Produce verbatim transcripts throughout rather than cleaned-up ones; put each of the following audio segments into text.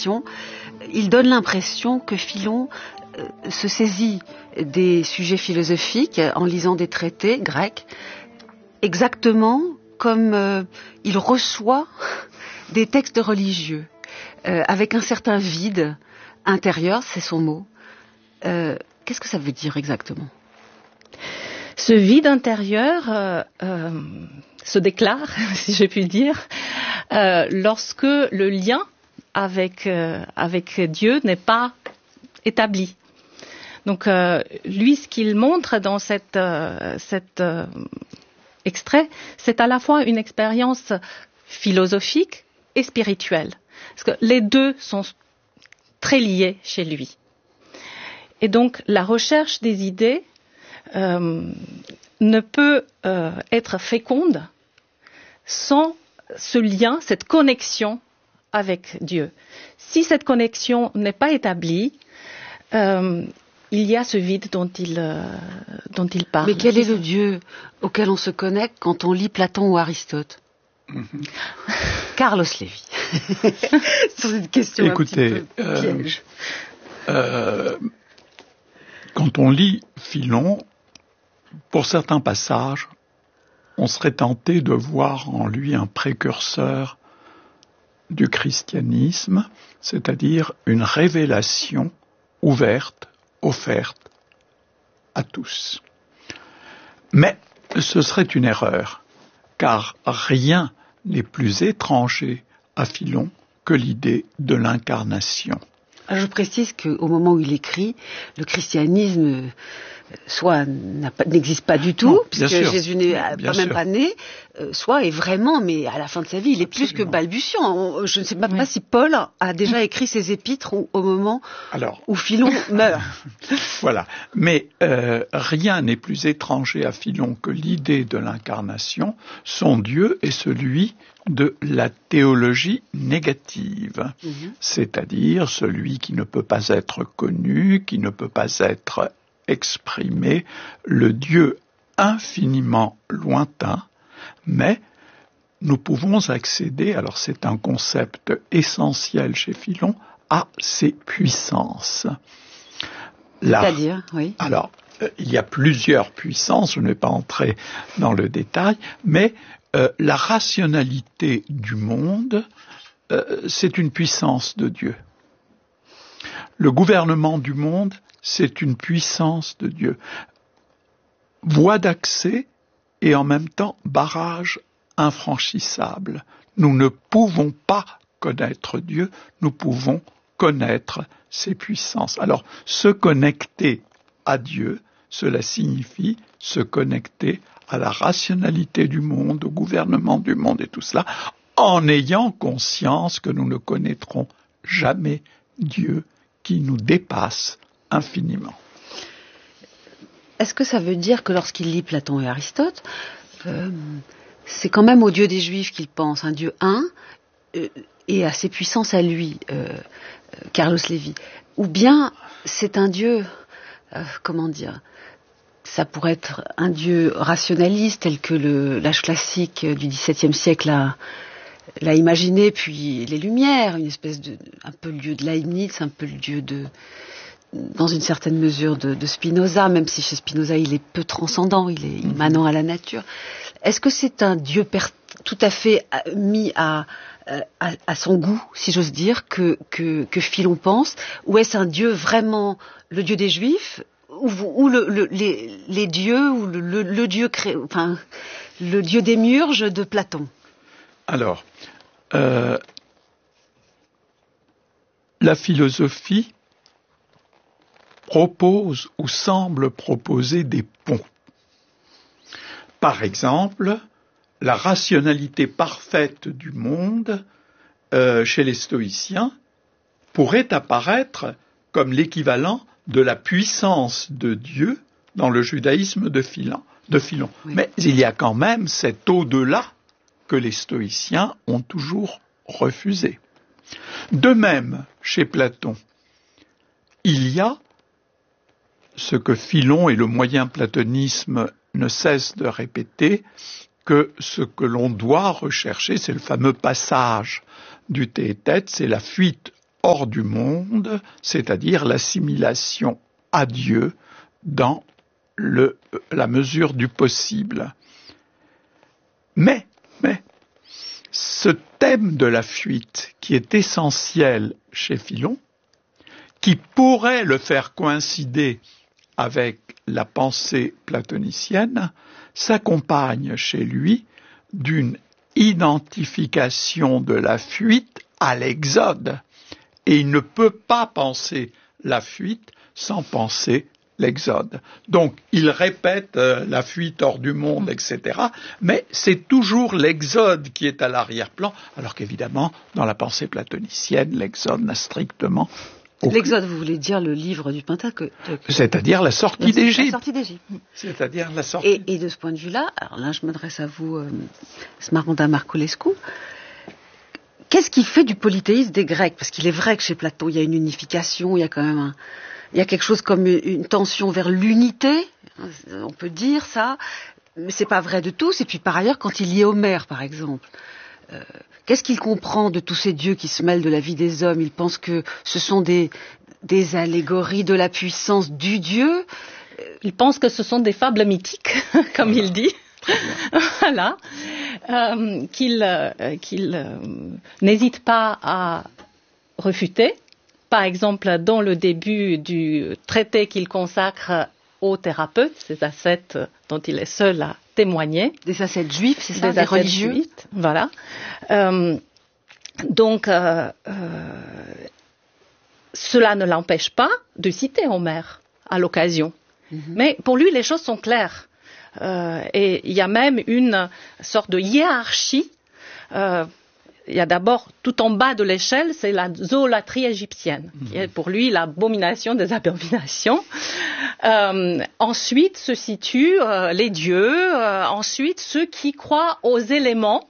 citation, il donne l'impression que Philon euh, se saisit des sujets philosophiques en lisant des traités grecs, exactement comme euh, il reçoit des textes religieux, euh, avec un certain vide intérieur, c'est son mot. Euh, qu'est-ce que ça veut dire exactement ? Ce vide intérieur euh, euh, se déclare, si je puis dire, euh, lorsque le lien avec, euh, avec Dieu n'est pas établi. Donc, euh, lui, ce qu'il montre dans cette, euh, cet euh, extrait, c'est à la fois une expérience philosophique et spirituelle. Parce que les deux sont très liés chez lui. Et donc, la recherche des idées euh, ne peut euh, être féconde sans ce lien, cette connexion avec Dieu. Si cette connexion n'est pas établie, euh, il y a ce vide dont il, euh, dont il parle. Mais quel est le Dieu auquel on se connecte quand on lit Platon ou Aristote ? Mm-hmm. Carlos Lévy. C'est une question Écoutez, un petit peu piège. Euh, euh, quand on lit Philon, pour certains passages, on serait tenté de voir en lui un précurseur du christianisme, c'est-à-dire une révélation ouverte, offerte à tous. Mais ce serait une erreur, car rien n'est plus étranger à Philon que l'idée de l'incarnation. Je précise qu'au moment où il écrit, le christianisme soit pas, n'existe pas du tout, non, puisque sûr. Jésus n'est pas même pas né, soit est vraiment, mais à la fin de sa vie, il est Absolument. Plus que balbutiant. On, je ne sais même oui. pas si Paul a déjà écrit ses épîtres au, au moment Alors, où Philon meurt. Voilà. Mais euh, rien n'est plus étranger à Philon que l'idée de l'incarnation. Son Dieu est celui de la théologie négative, mm-hmm. c'est-à-dire celui qui ne peut pas être connu, qui ne peut pas être exprimé, le Dieu infiniment lointain, mais nous pouvons accéder, alors c'est un concept essentiel chez Philon, à ses puissances. La, C'est-à-dire, oui. Alors, euh, il y a plusieurs puissances, je ne vais pas entrer dans le détail, mais euh, la rationalité du monde, euh, c'est une puissance de Dieu. Le gouvernement du monde, c'est une puissance de Dieu. Voie d'accès et en même temps barrage infranchissable. Nous ne pouvons pas connaître Dieu, nous pouvons connaître ses puissances. Alors, se connecter à Dieu, cela signifie se connecter à la rationalité du monde, au gouvernement du monde et tout cela, en ayant conscience que nous ne connaîtrons jamais Dieu qui nous dépasse infiniment. Est-ce que ça veut dire que lorsqu'il lit Platon et Aristote, euh, c'est quand même au Dieu des Juifs qu'il pense, un Dieu un, euh, et à ses puissances à lui, euh, Carlos Lévy, ou bien c'est un Dieu, euh, comment dire, ça pourrait être un Dieu rationaliste tel que le, l'âge classique du dix-septième siècle a, l'a imaginé, puis les Lumières, une espèce de, un peu le Dieu de Leibniz, un peu le Dieu de, dans une certaine mesure de, de Spinoza, même si chez Spinoza il est peu transcendant, il est immanent à la nature. Est-ce que c'est un Dieu per, tout à fait mis à, à, à son goût, si j'ose dire, que, que, que Philon pense, ou est-ce un Dieu vraiment le Dieu des Juifs, ou, ou le, le, les, les dieux, ou le, le, le Dieu cré, enfin, le Dieu des Murges de Platon? Alors, euh, la philosophie propose ou semble proposer des ponts. Par exemple, la rationalité parfaite du monde, euh, chez les stoïciens, pourrait apparaître comme l'équivalent de la puissance de Dieu dans le judaïsme de Philon. De Philon. Oui. Mais il y a quand même cet au-delà que les stoïciens ont toujours refusé. De même, chez Platon, il y a ce que Philon et le moyen platonisme ne cessent de répéter, que ce que l'on doit rechercher, c'est le fameux passage du Théétète, c'est la fuite hors du monde, c'est-à-dire l'assimilation à Dieu dans le, la mesure du possible. Mais, mais, ce thème de la fuite, qui est essentiel chez Philon, qui pourrait le faire coïncider avec la pensée platonicienne, s'accompagne chez lui d'une identification de la fuite à l'exode. Et il ne peut pas penser la fuite sans penser l'exode. Donc, il répète euh, la fuite hors du monde, et cetera. Mais c'est toujours l'exode qui est à l'arrière-plan, alors qu'évidemment, dans la pensée platonicienne, l'exode n'a strictement aucun... L'exode, vous voulez dire le livre du Pentateuque. C'est-à-dire la sortie d'Égypte. La sortie d'Égypte. C'est-à-dire la sortie. Et, et de ce point de vue-là, alors là, je m'adresse à vous, euh, Smaranda Marculescu. Qu'est-ce qui fait du polythéisme des Grecs? Parce qu'il est vrai que chez Platon, il y a une unification, il y a quand même un, il y a quelque chose comme une tension vers l'unité, on peut dire ça, mais c'est pas vrai de tous. Et puis par ailleurs, quand il lit Homère, par exemple, euh, qu'est-ce qu'il comprend de tous ces dieux qui se mêlent de la vie des hommes? Il pense que ce sont des, des allégories de la puissance du Dieu. Il pense que ce sont des fables mythiques, comme il dit. Voilà, euh, qu'il, euh, qu'il euh, n'hésite pas à refuter. Par exemple, dans le début du traité qu'il consacre aux thérapeutes, ces ascètes dont il est seul à témoigner. Des ascètes juifs, c'est ça, des, des religieux. Juifs, voilà. Euh, donc, euh, euh, cela ne l'empêche pas de citer Homère à l'occasion. Mm-hmm. Mais pour lui, les choses sont claires. Euh, et il y a même une sorte de hiérarchie. Euh, il y a d'abord, tout en bas de l'échelle, c'est la zoolatrie égyptienne, mmh. qui est pour lui l'abomination des abominations. Euh, ensuite se situent euh, les dieux, euh, ensuite ceux qui croient aux éléments,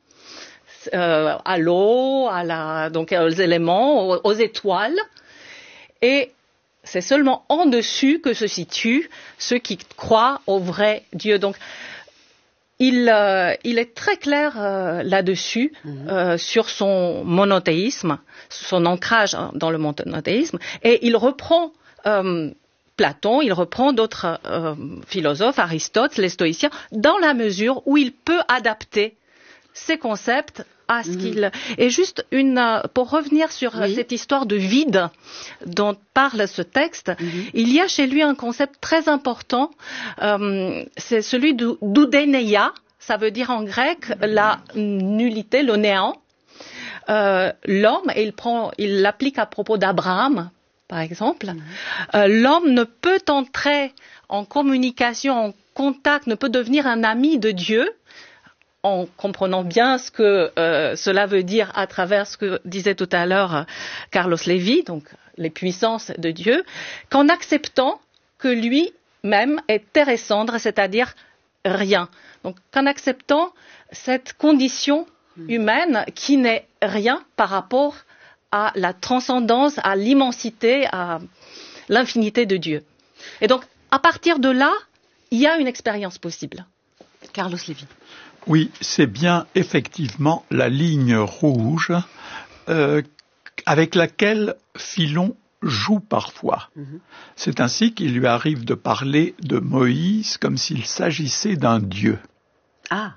euh, à l'eau, à la, donc aux éléments, aux, aux étoiles, et c'est seulement en dessus que se situent ceux qui croient au vrai Dieu. Donc, il, euh, il est très clair euh, là-dessus, mmh. euh, sur son monothéisme, son ancrage dans le monothéisme, et il reprend euh, Platon, il reprend d'autres euh, philosophes, Aristote, les stoïciens, dans la mesure où il peut adapter ces concepts à ce mmh. qu'il... Et juste une, pour revenir sur oui. cette histoire de vide dont parle ce texte, mmh. il y a chez lui un concept très important, euh, c'est celui d'oudéneia, ça veut dire en grec la nullité, le néant. Euh, l'homme, et il prend, il l'applique à propos d'Abraham, par exemple, mmh. euh, l'homme ne peut entrer en communication, en contact, ne peut devenir un ami de Dieu, en comprenant bien ce que euh, cela veut dire à travers ce que disait tout à l'heure euh, Carlos Lévy, donc les puissances de Dieu, qu'en acceptant que lui-même est terre et cendre, c'est-à-dire rien. Donc qu'en acceptant cette condition humaine qui n'est rien par rapport à la transcendance, à l'immensité, à l'infinité de Dieu. Et donc, à partir de là, il y a une expérience possible. Carlos Lévy. Oui, c'est bien effectivement la ligne rouge euh, avec laquelle Philon joue parfois. Mm-hmm. C'est ainsi qu'il lui arrive de parler de Moïse comme s'il s'agissait d'un dieu. Ah.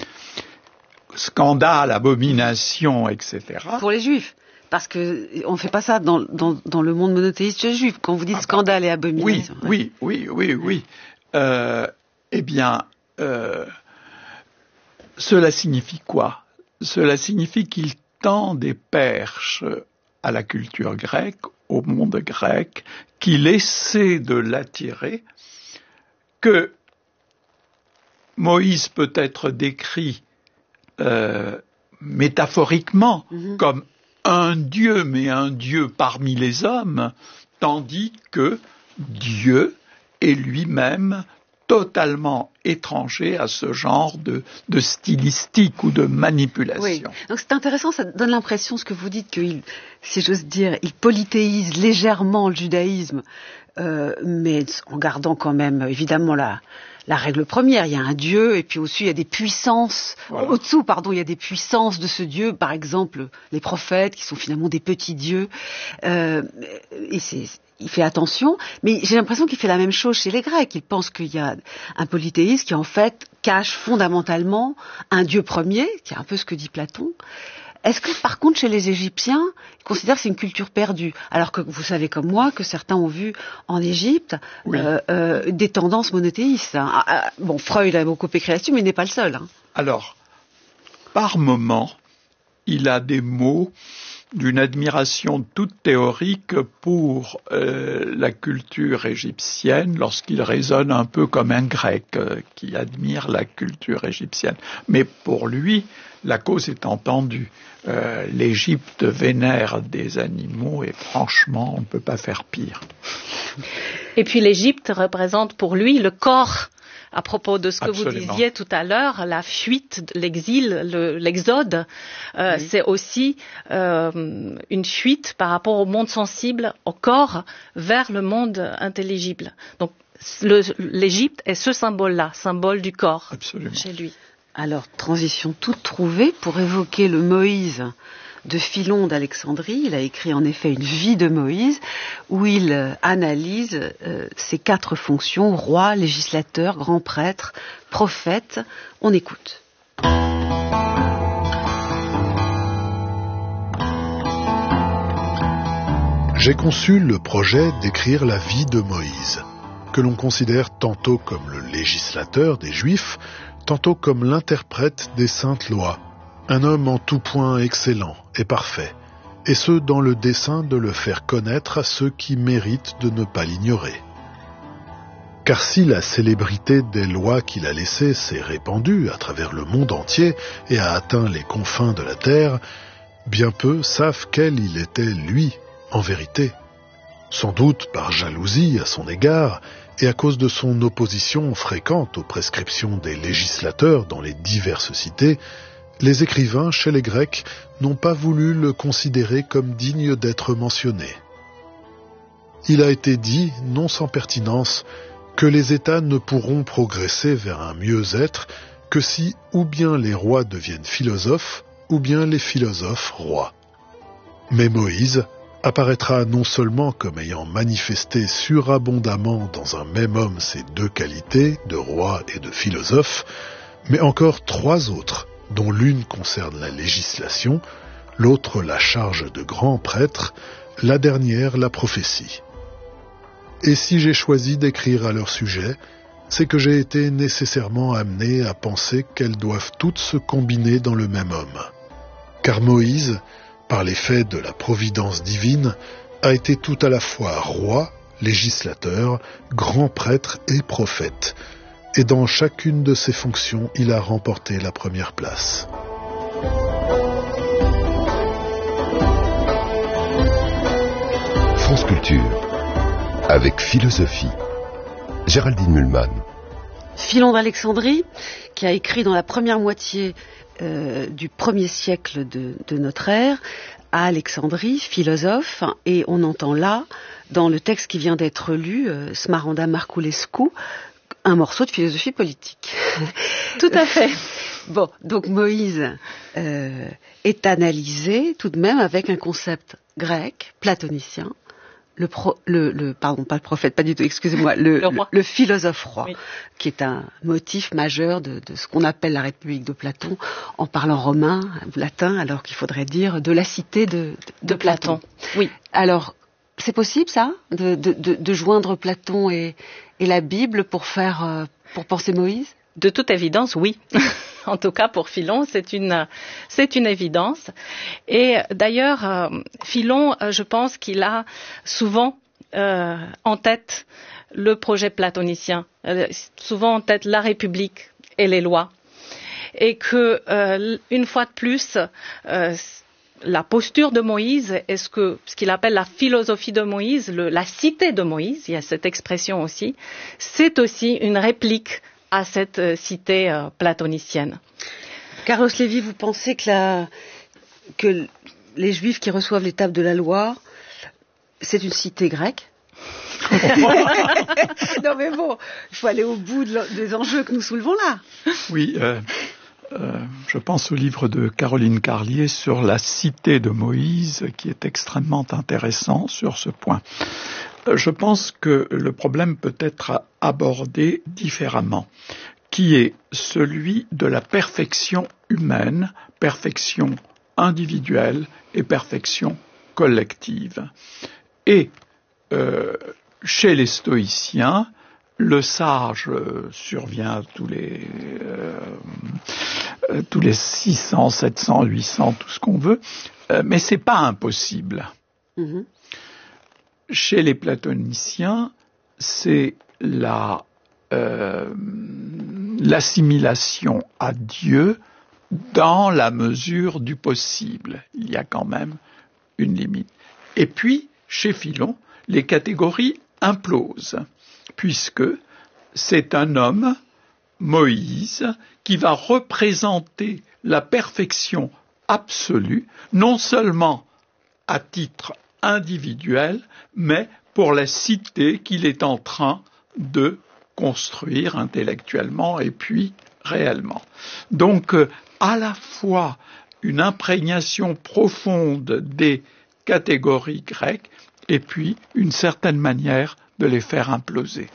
Scandale, abomination, et cetera. Pour les Juifs. Parce que on fait pas ça dans, dans, dans le monde monothéiste juif. Quand vous dites ah, scandale et abomination. Oui, ouais. oui, oui, oui, oui. Euh, eh bien, euh, cela signifie quoi? Cela signifie qu'il tend des perches à la culture grecque, au monde grec, qu'il essaie de l'attirer, que Moïse peut être décrit euh, métaphoriquement mm-hmm. comme un Dieu, mais un Dieu parmi les hommes, tandis que Dieu est lui-même totalement étranger à ce genre de, de stylistique ou de manipulation. Oui. Donc c'est intéressant, ça donne l'impression, ce que vous dites, qu'il, si j'ose dire, il polythéise légèrement le judaïsme, euh, mais en gardant quand même, évidemment, la... La règle première, il y a un Dieu, et puis au-dessus, il y a des puissances, voilà. Au-dessous, pardon, il y a des puissances de ce Dieu, par exemple, les prophètes, qui sont finalement des petits dieux, euh, et c'est, il fait attention, mais j'ai l'impression qu'il fait la même chose chez les Grecs. Il pense qu'il y a un polythéisme qui, en fait, cache fondamentalement un Dieu premier, qui est un peu ce que dit Platon. Est-ce que, par contre, chez les Égyptiens, ils considèrent que c'est une culture perdue, alors que vous savez comme moi que certains ont vu en Égypte oui. euh, euh, des tendances monothéistes. Hein. Ah, bon, Freud a beaucoup écrit là-dessus, mais il n'est pas le seul. Hein. Alors, par moment, il a des mots d'une admiration toute théorique pour euh, la culture égyptienne, lorsqu'il raisonne un peu comme un grec euh, qui admire la culture égyptienne. Mais pour lui, la cause est entendue. Euh, L'Égypte vénère des animaux et franchement, on ne peut pas faire pire. Et puis l'Égypte représente pour lui le corps. À propos de ce que Absolument. Vous disiez tout à l'heure, la fuite, l'exil, le, l'exode, euh, oui. c'est aussi euh, une fuite par rapport au monde sensible, au corps, vers le monde intelligible. Donc le, l'Égypte est ce symbole-là, symbole du corps. Absolument. Chez lui. Alors, transition toute trouvée pour évoquer le Moïse de Philon d'Alexandrie. Il a écrit en effet une vie de Moïse où il euh, analyse euh, ses quatre fonctions, roi, législateur, grand prêtre, prophète. On écoute. J'ai conçu le projet d'écrire la vie de Moïse, que l'on considère tantôt comme le législateur des Juifs, tantôt comme l'interprète des saintes lois. Un homme en tout point excellent et parfait, et ce dans le dessein de le faire connaître à ceux qui méritent de ne pas l'ignorer. Car si la célébrité des lois qu'il a laissées s'est répandue à travers le monde entier et a atteint les confins de la terre, bien peu savent quel il était, lui, en vérité. Sans doute par jalousie à son égard, et à cause de son opposition fréquente aux prescriptions des législateurs dans les diverses cités, les écrivains chez les Grecs n'ont pas voulu le considérer comme digne d'être mentionné. Il a été dit, non sans pertinence, que les États ne pourront progresser vers un mieux-être que si ou bien les rois deviennent philosophes, ou bien les philosophes rois. Mais Moïse apparaîtra non seulement comme ayant manifesté surabondamment dans un même homme ces deux qualités, de roi et de philosophe, mais encore trois autres, dont l'une concerne la législation, l'autre la charge de grand prêtre, la dernière la prophétie. Et si j'ai choisi d'écrire à leur sujet, c'est que j'ai été nécessairement amené à penser qu'elles doivent toutes se combiner dans le même homme. Car Moïse, par l'effet de la providence divine, a été tout à la fois roi, législateur, grand prêtre et prophète, et dans chacune de ses fonctions, il a remporté la première place. France Culture, avec philosophie. Géraldine Mühlmann. Philon d'Alexandrie, qui a écrit dans la première moitié euh, du premier siècle de, de notre ère, à Alexandrie, philosophe, et on entend là, dans le texte qui vient d'être lu, euh, Smaranda Marculescu, un morceau de philosophie politique. Tout à fait. Bon, donc Moïse euh, est analysé tout de même avec un concept grec, platonicien, le, pro, le, le pardon, pas le prophète, pas du tout, excusez-moi, le, le, le, le philosophe roi, oui. Qui est un motif majeur de, de ce qu'on appelle la République de Platon, en parlant romain, latin, alors qu'il faudrait dire de la cité de, de, de, de Platon. Platon. Oui. Alors, c'est possible ça, de, de, de, de joindre Platon et, et la Bible pour faire, euh, pour penser Moïse? De toute évidence, oui. En tout cas, pour Philon, c'est une, c'est une évidence. Et d'ailleurs, euh, Philon, euh, je pense qu'il a souvent euh, en tête le projet platonicien, euh, souvent en tête la République et les lois. Et que, euh, une fois de plus, euh, la posture de Moïse est ce que ce qu'il appelle la philosophie de Moïse, le, la cité de Moïse, il y a cette expression aussi, c'est aussi une réplique à cette euh, cité euh, platonicienne. Carlos Lévy, vous pensez que, la, que les Juifs qui reçoivent les tables de la loi, c'est une cité grecque? Non mais bon, il faut aller au bout de des enjeux que nous soulevons là. Oui, euh, euh, je pense au livre de Caroline Carlier sur la cité de Moïse, qui est extrêmement intéressant sur ce point. Euh, je pense que le problème peut être abordé différemment, qui est celui de la perfection humaine, perfection individuelle et perfection collective. Et euh, chez les stoïciens, le sage euh, survient tous les euh, euh, tous les six cents, sept cents, huit cents, tout ce qu'on veut, euh, mais c'est pas impossible. Mm-hmm. Chez les platoniciens, c'est la euh, l'assimilation à Dieu dans la mesure du possible. Il y a quand même une limite. Et puis, chez Philon, les catégories implosent, puisque c'est un homme, Moïse, qui va représenter la perfection absolue, non seulement à titre individuel, mais pour la cité qu'il est en train de construire intellectuellement et puis réellement. Donc, euh, à la fois une imprégnation profonde des catégories grecques et puis une certaine manière de les faire imploser.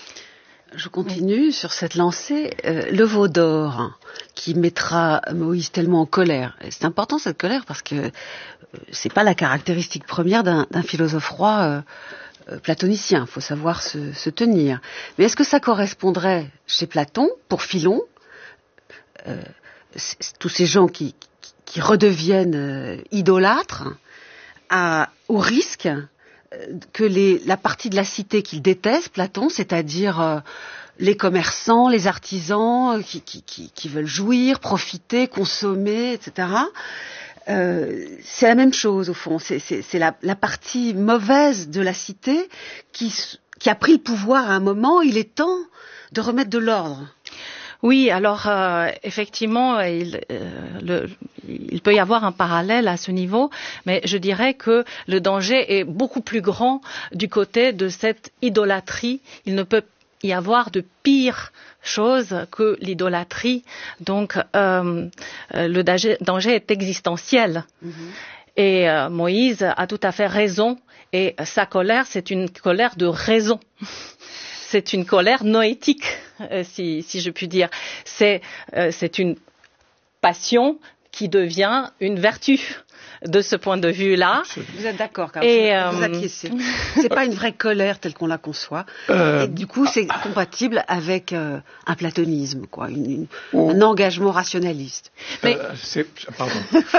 Je continue sur cette lancée. Euh, le veau d'or hein, qui mettra Moïse tellement en colère. Et c'est important cette colère parce que euh, c'est pas la caractéristique première d'un, d'un philosophe roi euh, euh, platonicien. Il faut savoir se, se tenir. Mais est-ce que ça correspondrait chez Platon, pour Philon, euh, tous ces gens qui, qui, qui redeviennent euh, idolâtres, à, au risque que les, la partie de la cité qu'il déteste, Platon, c'est-à-dire euh, les commerçants, les artisans qui, qui, qui, qui veulent jouir, profiter, consommer, et cetera. Euh, c'est la même chose au fond. C'est, c'est, c'est la, la partie mauvaise de la cité qui, qui a pris le pouvoir à un moment. Il est temps de remettre de l'ordre. Oui, alors euh, effectivement, il, euh, le, il peut y avoir un parallèle à ce niveau, mais je dirais que le danger est beaucoup plus grand du côté de cette idolâtrie. Il ne peut y avoir de pire chose que l'idolâtrie. Donc, euh, le danger, danger est existentiel. Mm-hmm. Et euh, Moïse a tout à fait raison. Et sa colère, c'est une colère de raison. C'est une colère noétique, euh, si, si je puis dire. C'est, euh, c'est une passion qui devient une vertu de ce point de vue-là. Vous êtes d'accord, Carlos? Et euh... vous acquiescez. C'est pas une vraie colère telle qu'on la conçoit. Euh... Et du coup, c'est compatible avec euh, un platonisme, quoi, une, une, oh. un engagement rationaliste. Mais euh, c'est... pardon.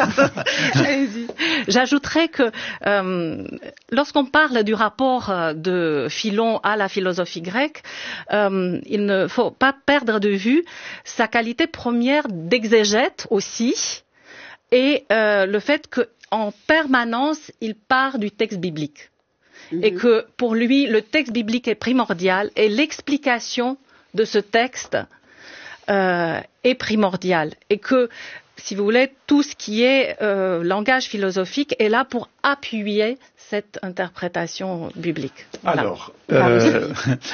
Allez-y. J'ajouterais que euh, lorsqu'on parle du rapport de Philon à la philosophie grecque, euh, il ne faut pas perdre de vue sa qualité première d'exégète aussi. Et euh, le fait qu'en permanence, il part du texte biblique. Mm-hmm. Et que pour lui, le texte biblique est primordial et l'explication de ce texte euh, est primordiale. Et que, si vous voulez, tout ce qui est euh, langage philosophique est là pour appuyer cette interprétation biblique. Voilà. Alors, euh,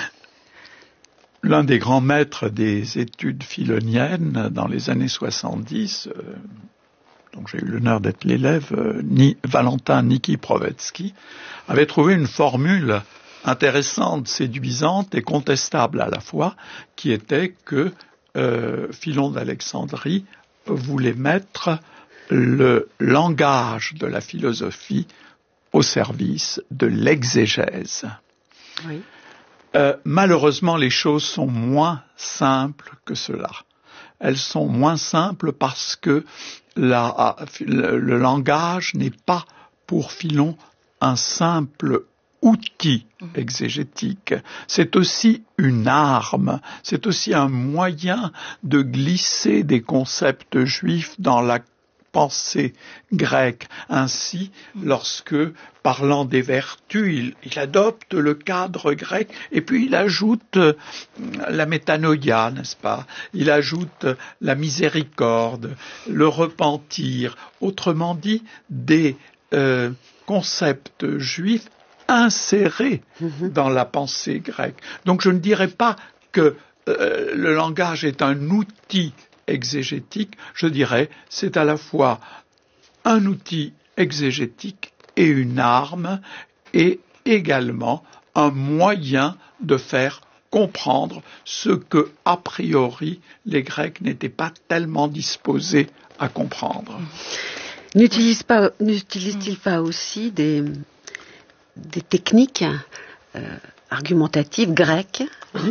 l'un des grands maîtres des études philoniennes dans les années soixante-dix... Euh, donc j'ai eu l'honneur d'être l'élève, euh, Ni, Valentin Nikiprowetski, avait trouvé une formule intéressante, séduisante et contestable à la fois, qui était que euh, Philon d'Alexandrie voulait mettre le langage de la philosophie au service de l'exégèse. Oui. Euh, malheureusement, les choses sont moins simples que cela. Elles sont moins simples parce que La, le, le langage n'est pas pour Philon un simple outil exégétique, c'est aussi une arme, c'est aussi un moyen de glisser des concepts juifs dans la pensée grecque. Ainsi, lorsque, parlant des vertus, il, il adopte le cadre grec et puis il ajoute euh, la métanoïa, n'est-ce pas? Il ajoute la miséricorde, le repentir, autrement dit, des euh, concepts juifs insérés mmh. dans la pensée grecque. Donc je ne dirais pas que euh, le langage est un outil exégétique, je dirais c'est à la fois un outil exégétique et une arme, et également un moyen de faire comprendre ce que, a priori, les Grecs n'étaient pas tellement disposés à comprendre. N'utilise pas, n'utilise-t-il pas aussi des, des techniques euh, argumentatives grecques oui.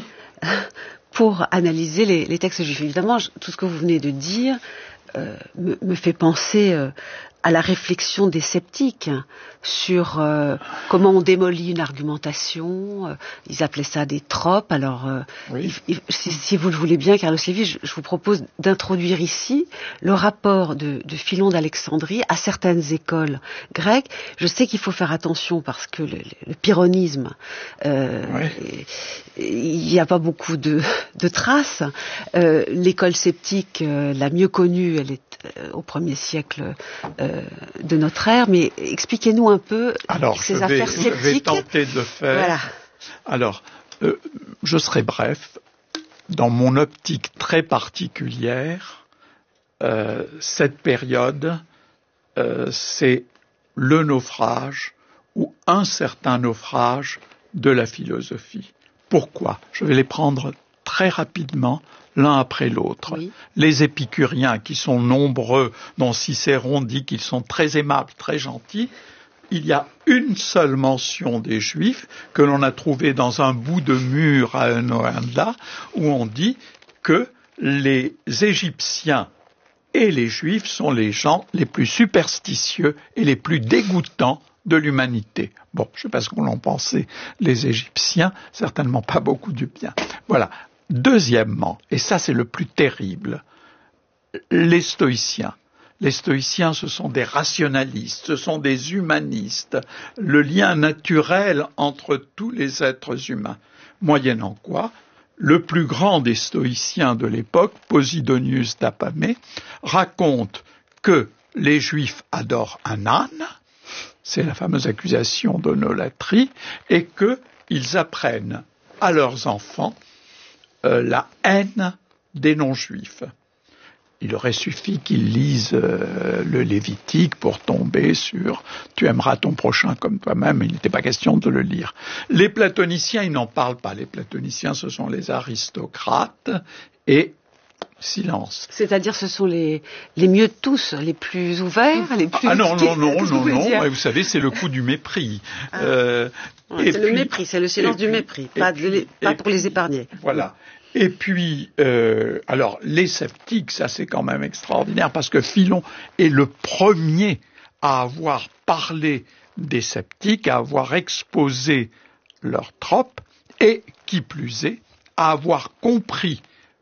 pour analyser les, les textes juifs? Évidemment, je, tout ce que vous venez de dire euh, me, me fait penser euh, à la réflexion des sceptiques sur euh, comment on démolit une argumentation. Euh, ils appelaient ça des tropes. Alors, euh, oui. il, il, si, si vous le voulez bien, Carlos Lévy, je, je vous propose d'introduire ici le rapport de, de Philon d'Alexandrie à certaines écoles grecques. Je sais qu'il faut faire attention parce que le, le pyrrhonisme, euh, oui. il n'y a pas beaucoup de, de traces. Euh, l'école sceptique, euh, la mieux connue, elle est euh, au premier siècle euh, de notre ère. Mais expliquez-nous un peu Alors, ces je affaires vais, sceptiques. Je vais tenter de le faire. Voilà. Alors, euh, je serai bref. Dans mon optique très particulière, euh, cette période, euh, c'est le naufrage ou un certain naufrage de la philosophie. Pourquoi ? Je vais les prendre très rapidement, l'un après l'autre. Oui. Les épicuriens, qui sont nombreux, dont Cicéron dit qu'ils sont très aimables, très gentils, il y a une seule mention des Juifs que l'on a trouvée dans un bout de mur à Enoenda, où on dit que les Égyptiens et les Juifs sont les gens les plus superstitieux et les plus dégoûtants de l'humanité. Bon, je ne sais pas ce qu'on en pensait, les Égyptiens, certainement pas beaucoup du bien. Voilà. Deuxièmement, et ça c'est le plus terrible, les stoïciens. Les stoïciens, ce sont des rationalistes, ce sont des humanistes, le lien naturel entre tous les êtres humains. Moyennant quoi, le plus grand des stoïciens de l'époque, Posidonius d'Apamée, raconte que les Juifs adorent un âne, c'est la fameuse accusation d'onolâtrie, et qu'ils apprennent à leurs enfants euh, la haine des non-juifs. Il aurait suffi qu'ils lisent euh, le Lévitique pour tomber sur « tu aimeras ton prochain comme toi-même », il n'était pas question de le lire. Les platoniciens, ils n'en parlent pas. Les platoniciens, ce sont les aristocrates et silence. C'est-à-dire ce sont les, les mieux de tous, les plus ouverts, les plus... Ah non, non, non, non, non, non. Vous savez, c'est le coup du mépris. Ah. Euh, ouais, c'est puis, le mépris, c'est le silence puis, du mépris, pas, puis, de, pas pour les épargner. Voilà. Et puis, euh, alors, les sceptiques, ça c'est quand même extraordinaire, parce que Philon est le premier à avoir parlé des sceptiques, à avoir exposé leurs tropes, et, qui plus est, à avoir compris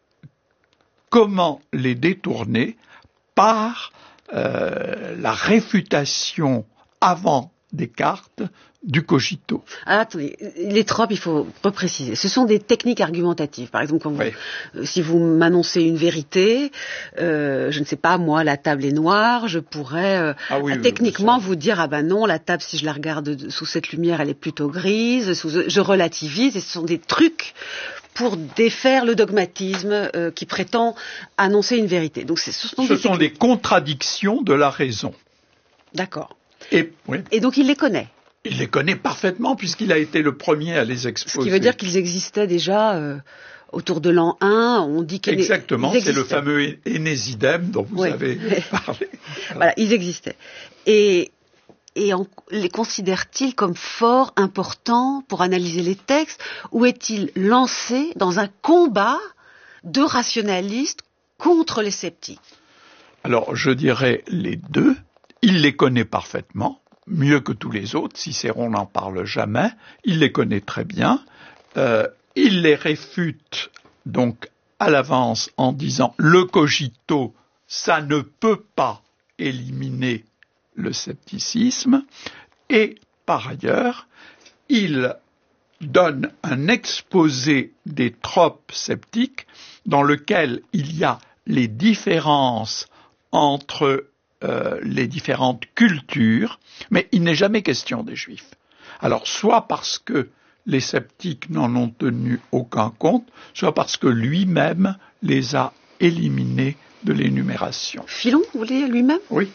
comment les détourner par euh, la réfutation avant Descartes du cogito. Ah, attendez, les tropes, il faut repréciser. Ce sont des techniques argumentatives. Par exemple, quand vous, oui. euh, si vous m'annoncez une vérité, euh, je ne sais pas, moi, la table est noire, je pourrais euh, ah oui, techniquement vous dire, ah ben non, la table, si je la regarde sous cette lumière, elle est plutôt grise, sous, je relativise, et ce sont des trucs pour défaire le dogmatisme euh, qui prétend annoncer une vérité. Donc, c'est, ce sont, ce des, sont des contradictions de la raison. D'accord. Et, oui. et donc, il les connaît. Il les connaît parfaitement puisqu'il a été le premier à les exposer. Ce qui veut dire qu'ils existaient déjà euh, autour de l'an un. On dit qu'ils Exactement, ils c'est le fameux Énésidème dont vous oui. avez parlé. Voilà. Voilà, ils existaient. Et, et en, les considère-t-il comme fort importants pour analyser les textes, ou est-il lancé dans un combat de rationalistes contre les sceptiques? Alors, je dirais les deux. Il les connaît parfaitement, mieux que tous les autres. Cicéron n'en parle jamais. Il les connaît très bien. Euh, il les réfute donc à l'avance en disant « le cogito, ça ne peut pas éliminer le scepticisme, et par ailleurs, il donne un exposé des tropes sceptiques dans lequel il y a les différences entre euh, les différentes cultures, mais il n'est jamais question des Juifs. Alors, soit parce que les sceptiques n'en ont tenu aucun compte, soit parce que lui-même les a éliminés de l'énumération. Philon, vous voulez lui-même ? Oui.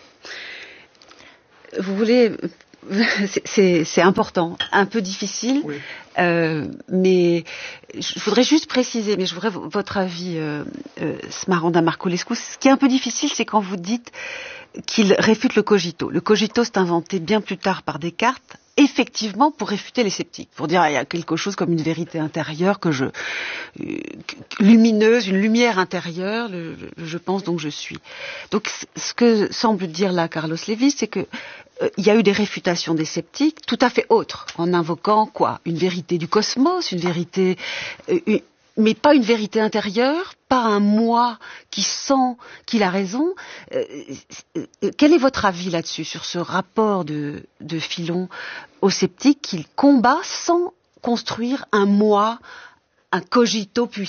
Vous voulez... C'est, c'est, c'est important, un peu difficile, oui. euh, mais je voudrais juste préciser, mais je voudrais v- votre avis, euh, euh, Smaranda Marculescu. Ce qui est un peu difficile, c'est quand vous dites qu'il réfute le cogito. Le cogito, c'est inventé bien plus tard par Descartes, effectivement pour réfuter les sceptiques, pour dire ah, il y a quelque chose comme une vérité intérieure que je euh, lumineuse, une lumière intérieure, le, le, je pense donc je suis. Donc ce que semble dire là Carlos Lévy, c'est que euh, il y a eu des réfutations des sceptiques tout à fait autres, en invoquant quoi ? Une vérité du cosmos, une vérité euh, une, mais pas une vérité intérieure, pas un moi qui sent qu'il a raison. Euh, quel est votre avis là-dessus, sur ce rapport de, de Philon aux sceptiques qu'il combat sans construire un moi, un cogito puissant ?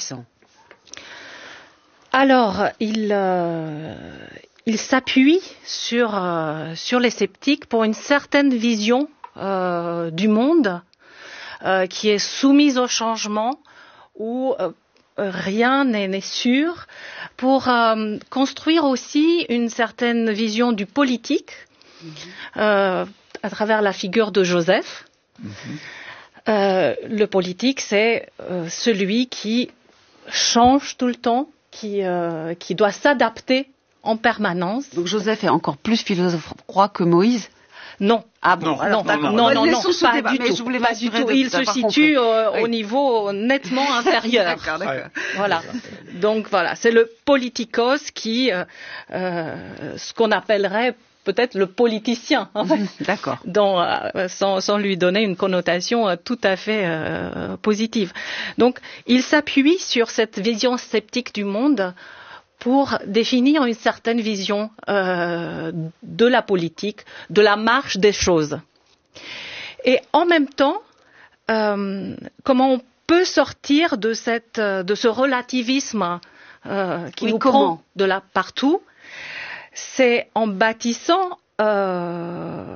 Alors, il, euh, il s'appuie sur, euh, sur les sceptiques pour une certaine vision euh, du monde euh, qui est soumise au changement, où euh, rien n'est, n'est sûr, pour euh, construire aussi une certaine vision du politique mmh. euh, à travers la figure de Joseph. Mmh. Euh, le politique, c'est euh, celui qui change tout le temps, qui, euh, qui doit s'adapter en permanence. Donc Joseph est encore plus philosophe roi que Moïse ? Non. Ah bon, non, alors, non, non, non, non, non, pas débat, du tout. Je voulais pas du tout. Il se situe euh, oui. au niveau nettement inférieur. D'accord, d'accord. Voilà. Donc voilà, c'est le politikos qui, euh, euh, ce qu'on appellerait peut-être le politicien, en fait. D'accord. Dont, euh, sans, sans lui donner une connotation euh, tout à fait euh, positive. Donc, il s'appuie sur cette vision sceptique du monde pour définir une certaine vision euh, de la politique, de la marche des choses. Et en même temps, euh, comment on peut sortir de, cette, de ce relativisme euh, qui oui, nous comment prend de là partout, c'est en bâtissant euh,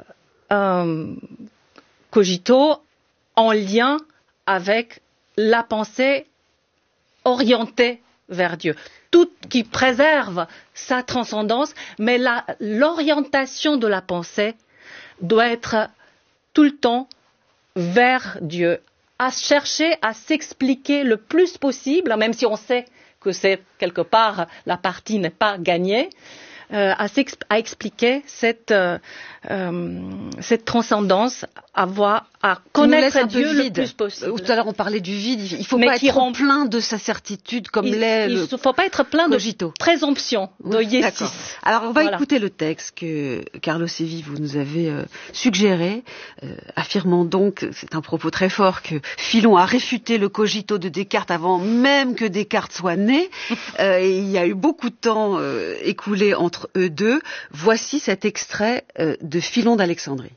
un cogito en lien avec la pensée orientée vers Dieu. Tout qui préserve sa transcendance, mais la, l'orientation de la pensée doit être tout le temps vers Dieu, à chercher à s'expliquer le plus possible, même si on sait que c'est quelque part la partie n'est pas gagnée, euh, à, à expliquer cette, euh, euh, cette transcendance, à voir, à connaître Dieu le plus possible. Tout à l'heure on parlait du vide, il ne faut mais pas être rend... plein de sa certitude comme il, l'est il le Il ne faut pas être plein cogito. de présomption, de oui, yesis. Alors on va voilà. écouter le texte que Carlos Lévy vous nous avez euh, suggéré, euh, affirmant donc, c'est un propos très fort, que Philon a réfuté le cogito de Descartes avant même que Descartes soit né. euh, et il y a eu beaucoup de temps euh, écoulé entre eux deux. Voici cet extrait euh, de Philon d'Alexandrie.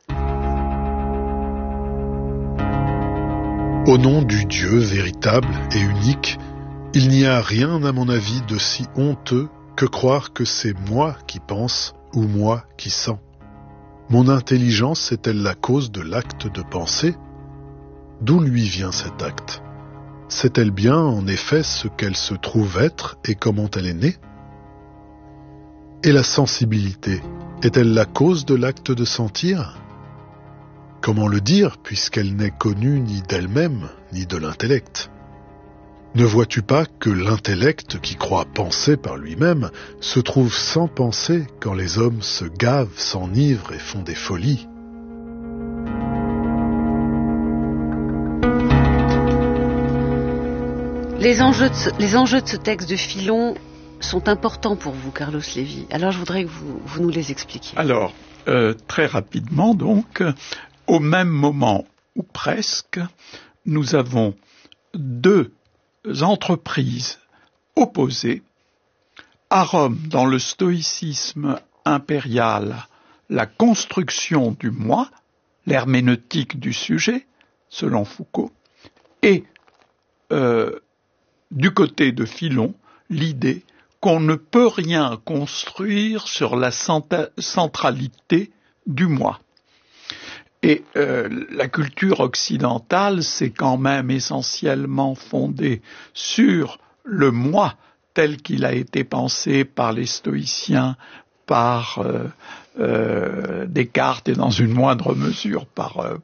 Au nom du Dieu véritable et unique, il n'y a rien, à mon avis, de si honteux que croire que c'est moi qui pense ou moi qui sens. Mon intelligence est-elle la cause de l'acte de penser ? D'où lui vient cet acte ? Sait-elle bien, en effet, ce qu'elle se trouve être et comment elle est née ? Et la sensibilité, est-elle la cause de l'acte de sentir ? Comment le dire, puisqu'elle n'est connue ni d'elle-même, ni de l'intellect ? Ne vois-tu pas que l'intellect, qui croit penser par lui-même, se trouve sans penser quand les hommes se gavent, s'enivrent et font des folies ? Les enjeux de ce, les enjeux de ce texte de Philon sont importants pour vous, Carlos Lévy. Alors je voudrais que vous, vous nous les expliquiez. Alors, euh, très rapidement donc... Au même moment, ou presque, nous avons deux entreprises opposées à Rome, dans le stoïcisme impérial, la construction du moi, l'herméneutique du sujet, selon Foucault, et euh, du côté de Philon, l'idée qu'on ne peut rien construire sur la centralité du moi. Et euh, la culture occidentale s'est quand même essentiellement fondée sur le moi tel qu'il a été pensé par les stoïciens, par euh, euh, Descartes et dans une moindre mesure par, euh,